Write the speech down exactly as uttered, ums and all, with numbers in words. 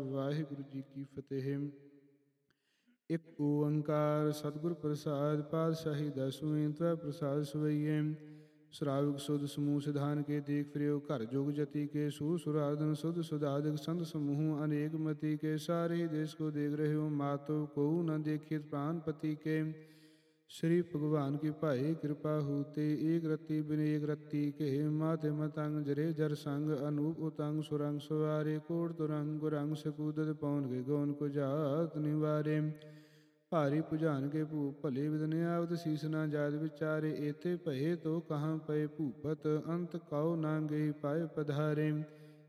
ਵਾਹਿਗੁਰੂ ਜੀ ਕੀ ਫਤਿਹ। ਇੱਕ ਓੰਕਾਰ ਸਤਿਗੁਰ ਪ੍ਰਸਾਦ ਪਾਤਸ਼ਾਹੀ ਦਸਵੀਂ ਤਵੈ ਪ੍ਰਸਾਦ ਸਵਈਏ। ਸ਼ਰਾਵਕ ਸੁਧ ਸਮੂਹ ਸਿਧਾਨ ਕੇ ਦੇਖ ਫਿਰਿਓ ਘਰ ਜੋਗ ਜਤੀ ਕੇ ਸੂ ਸੁਰਾਦਨ ਸੁਧ ਸੁਧਾਦਿਕ ਸੰਤ ਸਮੂਹ ਅਨੇਕ ਮਤੀ ਕੇ ਸਾਰੇ ਦੇਸ਼ ਕੋ ਦੇਖ ਰਹੇ ਹੋ ਮਾਤੋ ਕੋ ਨ ਦੇਖਿਤ ਪ੍ਰਾਨ ਪਤੀ ਕੇ। श्री भगवान की भाई कृपा होते एक रत्ती बिन एक रत्ती के माते मतंग जरे जर संग अनूप उतंग सुरंग सवारे कोट तुरंग गुरंग सकूदत पौन के गौन को जात निवारे। भारी पुजान के भूप भले विदन आवत शीस न जात विचारे एते भये तो कहाँ पए भूपत अंत कौ न गई पाए पधारे।